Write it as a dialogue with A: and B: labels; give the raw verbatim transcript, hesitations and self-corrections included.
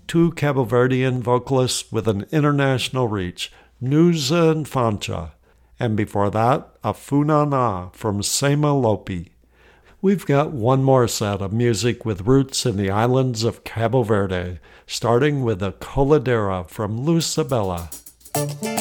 A: two Cabo Verdean vocalists with an international reach, Nusa and Fancha, and before that, Afuna Na from Sema Lopi. We've got one more set of music with roots in the islands of Cabo Verde, starting with a coladera from Lusabella.